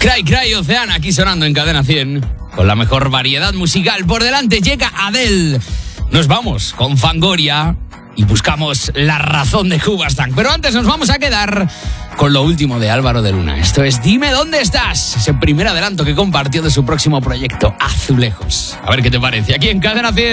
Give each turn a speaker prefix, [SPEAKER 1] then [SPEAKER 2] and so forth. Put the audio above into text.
[SPEAKER 1] Cry Cry Oceana aquí sonando en Cadena 100. Con la mejor variedad musical por delante llega Adele. Nos vamos con Fangoria y buscamos la razón de Hoobastank. Pero antes nos vamos a quedar con lo último de Álvaro de Luna. Esto es Dime dónde estás. Ese primer adelanto que compartió de su próximo proyecto, Azulejos. A ver qué te parece aquí en Cadena 100.